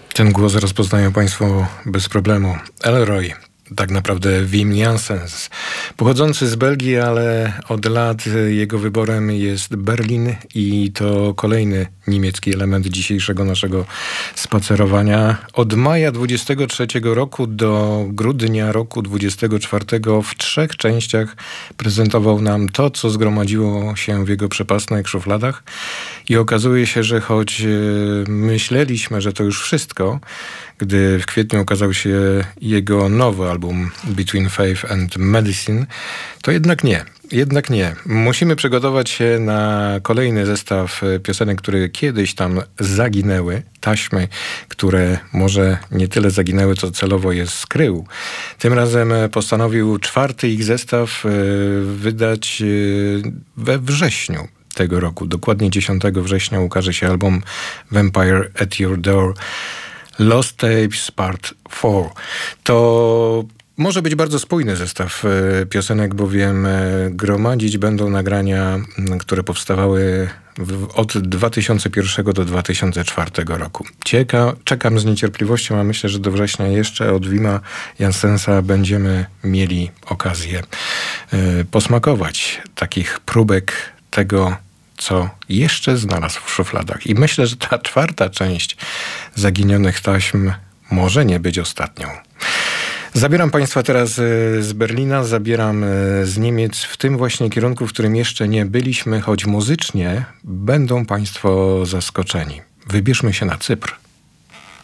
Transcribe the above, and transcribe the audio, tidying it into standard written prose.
Ten głos rozpoznają Państwo bez problemu. Elroy, tak naprawdę Wim Janssens, pochodzący z Belgii, ale od lat jego wyborem jest Berlin i to kolejny niemiecki element dzisiejszego naszego spacerowania. Od maja 23 roku do grudnia roku 24 w 3 częściach prezentował nam to, co zgromadziło się w jego przepastnych szufladach i okazuje się, że choć myśleliśmy, że to już wszystko, gdy w kwietniu ukazał się jego nowy album Between Faith and Medicine, to jednak nie. Jednak nie. Musimy przygotować się na kolejny zestaw piosenek, które kiedyś tam zaginęły. Taśmy, które może nie tyle zaginęły, co celowo je skrył. Tym razem postanowił 4. ich zestaw wydać we wrześniu tego roku. Dokładnie 10 września ukaże się album Vampire at Your Door. Lost Tapes Part 4. To może być bardzo spójny zestaw piosenek, bowiem gromadzić będą nagrania, które powstawały od 2001 do 2004 roku. Czekam z niecierpliwością, a myślę, że do września jeszcze od Wima Janssensa będziemy mieli okazję posmakować takich próbek tego, co jeszcze znalazł w szufladach. I myślę, że ta 4. część Zaginionych taśm może nie być ostatnią. Zabieram Państwa teraz z Berlina, zabieram z Niemiec w tym właśnie kierunku, w którym jeszcze nie byliśmy, choć muzycznie będą Państwo zaskoczeni. Wybierzmy się na Cypr.